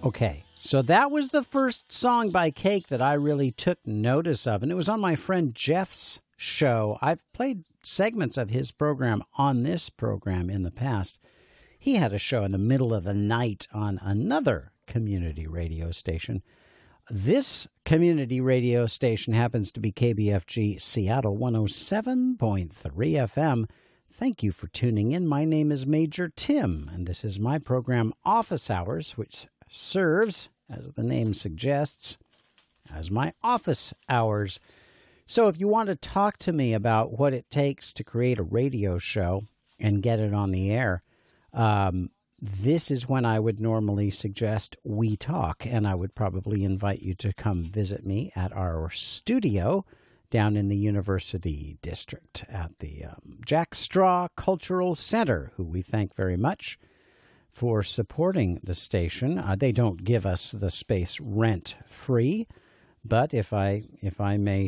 Okay, so that was the first song by Cake that I really took notice of, and it was on my friend Jeff's show. I've played segments of his program on this program in the past. He had a show in the middle of the night on another community radio station. This community radio station happens to be KBFG Seattle 107.3 FM. Thank you for tuning in. My name is Major Tim, and this is my program Office Hours, which serves, as the name suggests, as my office hours. So if you want to talk to me about what it takes to create a radio show and get it on the air, this is when I would normally suggest we talk, and I would probably invite you to come visit me at our studio down in the University District at the Jack Straw Cultural Center, who we thank very much for supporting the station. They don't give us the space rent-free, but if I may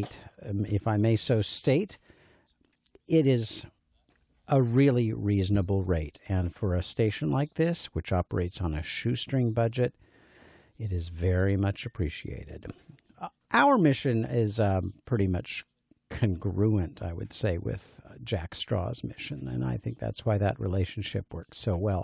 so state, it is a really reasonable rate. And for a station like this, which operates on a shoestring budget, it is very much appreciated. Our mission is pretty much congruent, I would say, with Jack Straw's mission, and I think that's why that relationship works so well.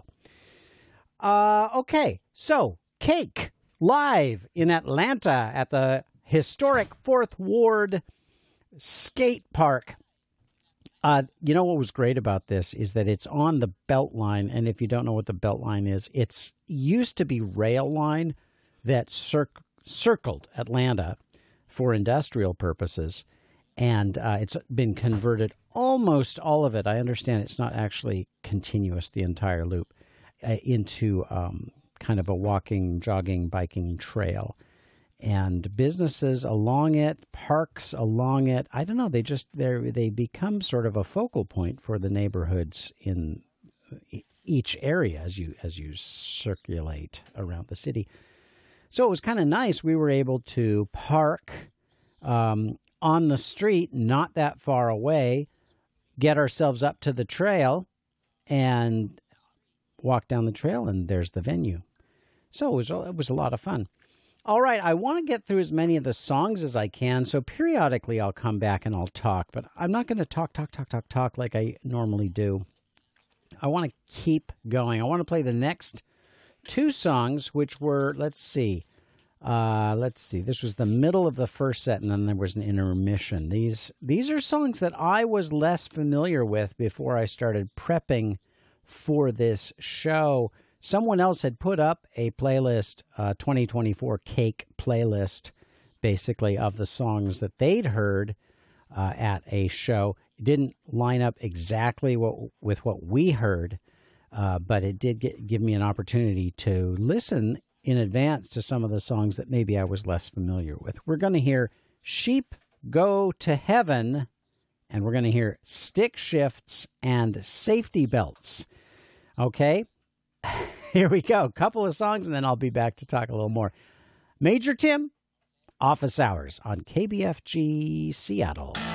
Okay, so Cake live in Atlanta at the historic Fourth Ward skate park. You know what was great about this is that it's on the Beltline, and if you don't know what the Beltline is, it's used to be rail line that circled Atlanta for industrial purposes, and it's been converted, almost all of it. I understand it's not actually continuous, the entire loop, into kind of a walking, jogging, biking trail. And businesses along it, parks along it, I don't know, they become sort of a focal point for the neighborhoods in each area as you circulate around the city. So it was kind of nice. We were able to park on the street, not that far away, get ourselves up to the trail, and walk down the trail, and there's the venue. So it was a lot of fun. All right, I want to get through as many of the songs as I can, so periodically I'll come back and I'll talk, but I'm not going to talk like I normally do. I want to keep going. I want to play the next two songs, which were, let's see, this was the middle of the first set, and then there was an intermission. These are songs that I was less familiar with before I started prepping for this show. Someone else had put up a playlist, 2024 Cake playlist, basically, of the songs that they'd heard at a show. It didn't line up exactly with what we heard, but it did give me an opportunity to listen in advance to some of the songs that maybe I was less familiar with. We're going to hear Sheep Go to Heaven, and we're going to hear Stick Shifts and Safety Belts. Okay? Here we go. A couple of songs, and then I'll be back to talk a little more. Major Tim, Office Hours on KBFG Seattle.